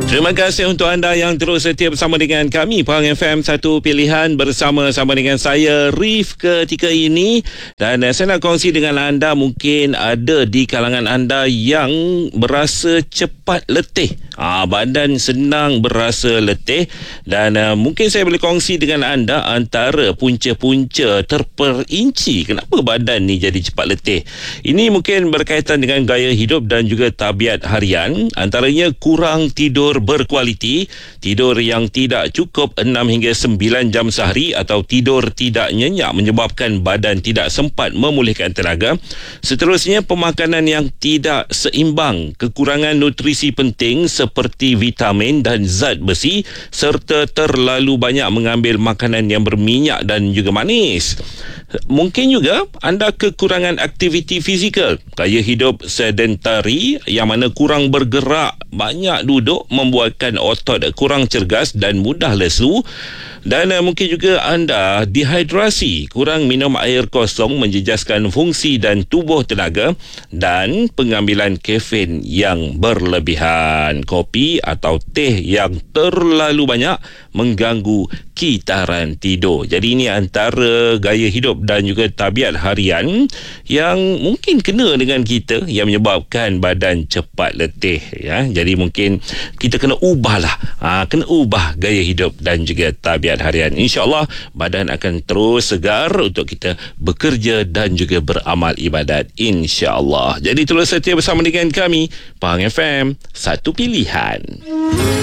Terima kasih untuk anda yang terus setia bersama dengan kami Pahang FM, satu pilihan bersama-sama dengan saya Rif ketika ini. Dan saya nak kongsi dengan anda, mungkin ada di kalangan anda yang berasa cepat letih. Badan senang berasa letih. Dan mungkin saya boleh kongsi dengan anda antara punca-punca terperinci kenapa badan ni jadi cepat letih. Ini mungkin berkaitan dengan gaya hidup dan juga tabiat harian. Antaranya kurang tidur berkualiti, tidur yang tidak cukup 6 hingga 9 jam sehari atau tidur tidak nyenyak menyebabkan badan tidak sempat memulihkan tenaga. Seterusnya, pemakanan yang tidak seimbang, kekurangan nutrisi penting seperti vitamin dan zat besi, serta terlalu banyak mengambil makanan yang berminyak dan juga manis. Mungkin juga anda kekurangan aktiviti fizikal, gaya hidup sedentari yang mana kurang bergerak, banyak duduk membuatkan otot kurang cergas dan mudah lesu. Dan mungkin juga anda dehidrasi, kurang minum air kosong menjejaskan fungsi dan tubuh tenaga, dan pengambilan kafein yang berlebihan, kopi atau teh yang terlalu banyak mengganggu kitaran tidur. Jadi ini antara gaya hidup dan juga tabiat harian yang mungkin kena dengan kita, yang menyebabkan badan cepat letih, ya. Jadi mungkin kita kena ubahlah, kena ubah gaya hidup dan juga tabiat harian. InsyaAllah badan akan terus segar untuk kita bekerja dan juga beramal ibadat, InsyaAllah. Jadi terus setia bersama dengan kami Pahang FM, satu pilihan.